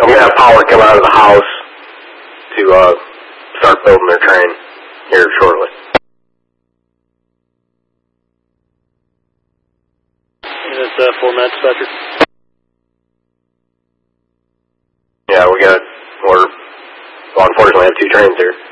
I'm going to have power come out of the house to start building their train here shortly. Unit 4 dispatcher. Yeah, we'll unfortunately have 2 trains here.